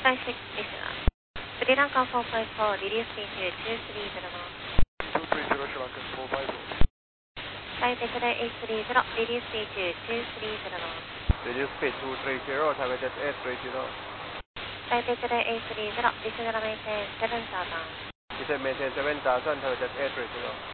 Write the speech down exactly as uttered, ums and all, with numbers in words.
Flight six listener. Sri Lanka four five four, reduce speed to two three zero knots. two three zero, Sri Lanka four five four. Flight Jet eight three zero, reduce speed to two three zero knots. Reduce speed two three zero, Thai Jet eight three zero. Flight Jet eight three zero, descend and maintain seven thousand. Descend maintain seven thousand, Thai Jet eight three zero.